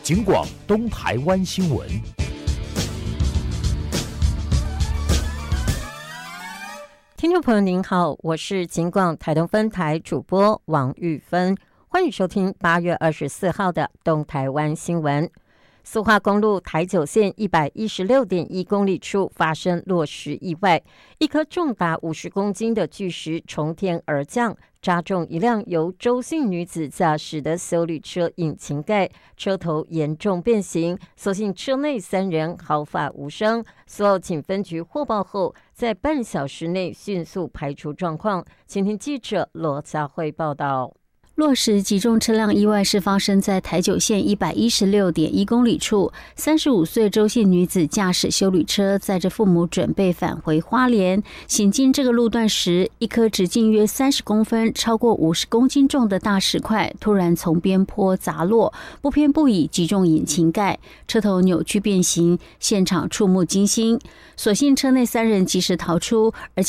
警广东台湾新闻。 听众朋友您好，我是警广台东分台主播王玉芬，欢迎收听8月24号的东台湾新闻。苏花公路台九线 116.1 公里处发生落石意外，一颗重达50公斤的巨石从天而降，砸中一辆由周姓女子驾驶的休旅车引擎盖，车头严重变形，所幸车内3人毫发无伤。苏澳警分局获报后，在半小时内迅速排除状况。请听记者罗佳慧报道。 落石击中车辆意外是发生在台九线 116.1 公里处，35岁周姓女子驾驶休旅车，载着父母准备返回花莲。行经这个路段时，一颗直径约30公分、超过50公斤重的大石块突然从边坡砸落，不偏不倚击中引擎盖，车头扭曲变形，现场触目惊心。所幸车内3人及时逃出，而且